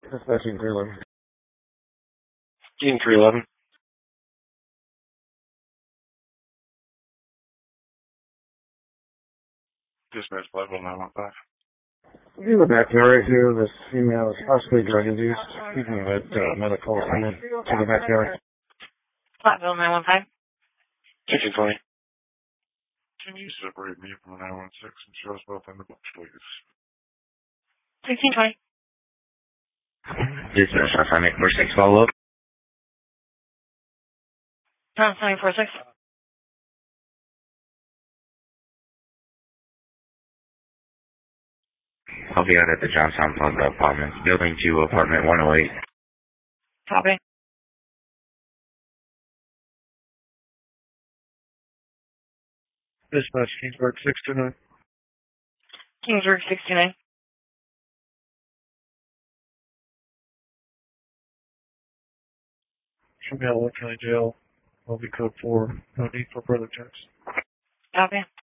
Dispatching 311. Team 311. Dispatch 51915. We have a backyard here. This female is possibly drug-induced. We can let medical attendant to the backyard. Platteville 915. 1620. Can you separate me from the 916 and show us both in the books, please? 1620. Dispatch, I make 46 follow up. 946. I'll be out at the Johnstown Plaza Apartments, Building 2, Apartment 108. Copy. Dispatch Kingsburg 629. Kingsburg 69. From Yellowwood County Jail. Will be code 4. No need for further checks. Copy.